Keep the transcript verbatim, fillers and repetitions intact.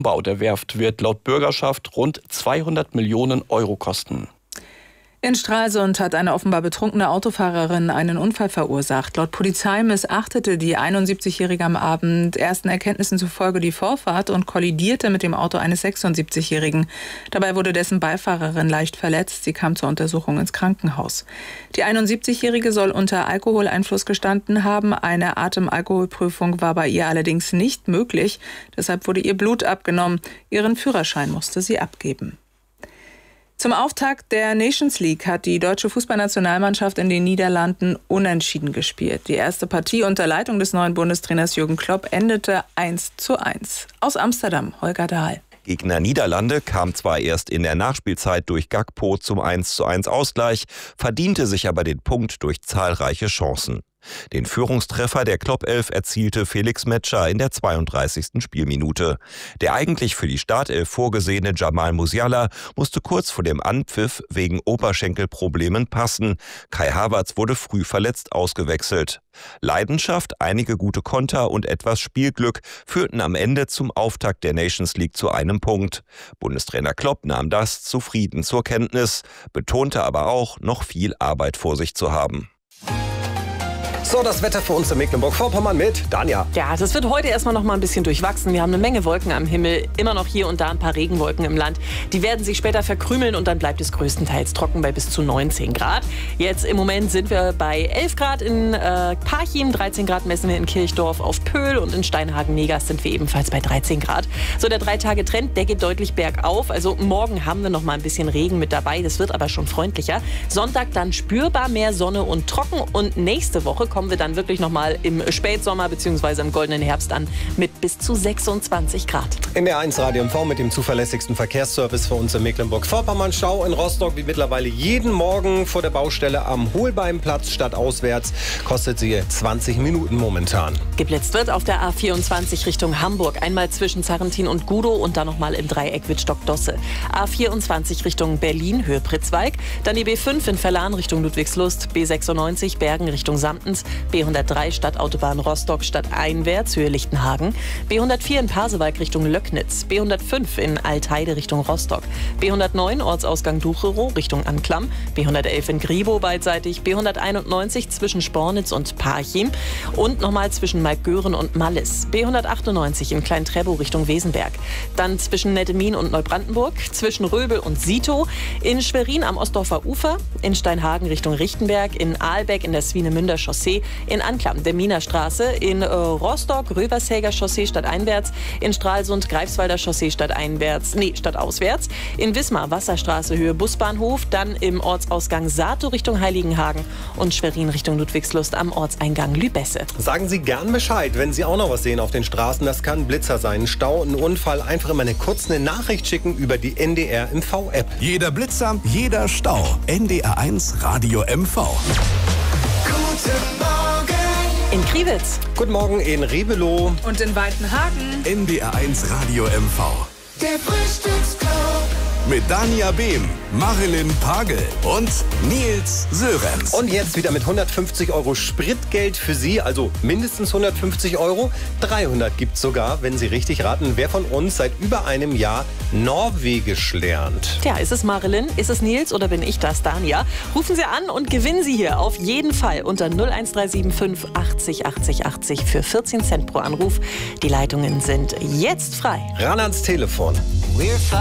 Bau der Werft wird laut Bürgerschaft rund zweihundert Millionen Euro kosten. In Stralsund hat eine offenbar betrunkene Autofahrerin einen Unfall verursacht. Laut Polizei missachtete die einundsiebzigjährige am Abend ersten Erkenntnissen zufolge die Vorfahrt und kollidierte mit dem Auto eines sechsundsiebzigjährigen. Dabei wurde dessen Beifahrerin leicht verletzt. Sie kam zur Untersuchung ins Krankenhaus. Die einundsiebzigjährige soll unter Alkoholeinfluss gestanden haben. Eine Atemalkoholprüfung war bei ihr allerdings nicht möglich. Deshalb wurde ihr Blut abgenommen. Ihren Führerschein musste sie abgeben. Zum Auftakt der Nations League hat die deutsche Fußballnationalmannschaft in den Niederlanden unentschieden gespielt. Die erste Partie unter Leitung des neuen Bundestrainers Jürgen Klopp endete eins zu eins. Aus Amsterdam, Holger Dahl. Gegner Niederlande kam zwar erst in der Nachspielzeit durch Gakpo zum eins zu eins Ausgleich, verdiente sich aber den Punkt durch zahlreiche Chancen. Den Führungstreffer der Klopp-Elf erzielte Felix Metscher in der zweiunddreißigsten Spielminute. Der eigentlich für die Startelf vorgesehene Jamal Musiala musste kurz vor dem Anpfiff wegen Oberschenkelproblemen passen. Kai Havertz wurde früh verletzt ausgewechselt. Leidenschaft, einige gute Konter und etwas Spielglück führten am Ende zum Auftakt der Nations League zu einem Punkt. Bundestrainer Klopp nahm das zufrieden zur Kenntnis, betonte aber auch, noch viel Arbeit vor sich zu haben. So, das Wetter für uns in Mecklenburg-Vorpommern mit Danja. Ja, das wird heute erstmal noch mal ein bisschen durchwachsen. Wir haben eine Menge Wolken am Himmel, immer noch hier und da ein paar Regenwolken im Land. Die werden sich später verkrümeln und dann bleibt es größtenteils trocken bei bis zu neunzehn Grad. Jetzt im Moment sind wir bei elf Grad in äh, Parchim, dreizehn Grad messen wir in Kirchdorf auf Pöhl und in Steinhagen-Negas sind wir ebenfalls bei dreizehn Grad. So, der Drei-Tage-Trend, der geht deutlich bergauf. Also morgen haben wir noch mal ein bisschen Regen mit dabei, das wird aber schon freundlicher. Sonntag dann spürbar mehr Sonne und trocken und nächste Woche kommen wir dann wirklich noch mal im Spätsommer bzw. im goldenen Herbst an mit bis zu sechsundzwanzig Grad. In der eins Radio M V mit dem zuverlässigsten Verkehrsservice für uns in Mecklenburg-Vorpommern. Stau in Rostock wie mittlerweile jeden Morgen vor der Baustelle am Holbeimplatz stadtauswärts. Kostet sie zwanzig Minuten momentan. Geblitzt wird auf der A vierundzwanzig Richtung Hamburg. Einmal zwischen Zarrentin und Gudow und dann noch mal im Dreieck Wittstock-Dosse. A vierundzwanzig Richtung Berlin, Höhe Pritzwalk. Dann die B fünf in Verlan Richtung Ludwigslust. B sechsundneunzig Bergen Richtung Samtens. B hundertdrei Stadtautobahn Rostock stadteinwärts, Höhe Lichtenhagen. B hundertvier in Pasewalk Richtung Löcknitz. B hundertfünf in Altheide Richtung Rostock. B hundertneun Ortsausgang Ducherow Richtung Anklam. B hundertelf in Gribow beidseitig. B hunderteinundneunzig zwischen Spornitz und Parchim. Und nochmal zwischen Malkgören und Mallis. B hundertachtundneunzig in Klein-Trebow Richtung Wesenberg. Dann zwischen Nettemin und Neubrandenburg. Zwischen Röbel und Sito. In Schwerin am Ostdorfer Ufer. In Steinhagen Richtung Richtenberg. In Aalbeck in der Swinemünder Chaussee. In Anklam der Minerstraße, in äh, Rostock Rövershäger Chaussee stadteinwärts, in Stralsund Greifswalder Chaussee stadteinwärts, nee, stadtauswärts, in Wismar Wasserstraße Höhe Busbahnhof, dann im Ortsausgang Sato Richtung Heiligenhagen und Schwerin Richtung Ludwigslust am Ortseingang Lübesse. Sagen Sie gern Bescheid, wenn Sie auch noch was sehen auf den Straßen. Das kann ein Blitzer sein, ein Stau, ein Unfall. Einfach immer eine kurze Nachricht schicken über die N D R M V-App. Jeder Blitzer, jeder Stau. N D R eins Radio M V. Guten Morgen. In Kriwitz. Guten Morgen in Rebelow. Und in Weitenhagen. N D R eins Radio M V. Der Frühstücksclub. Mit Dania Behm, Marilyn Pagel und Nils Sörenz. Und jetzt wieder mit hundertfünfzig Euro Spritgeld für Sie, also mindestens hundertfünfzig Euro. dreihundert gibt es sogar, wenn Sie richtig raten, wer von uns seit über einem Jahr Norwegisch lernt. Tja, ist es Marilyn, ist es Nils oder bin ich das, Dania? Rufen Sie an und gewinnen Sie hier auf jeden Fall unter null eins drei sieben fünf achtzig achtzig achtzig für vierzehn Cent pro Anruf. Die Leitungen sind jetzt frei. Ran ans Telefon.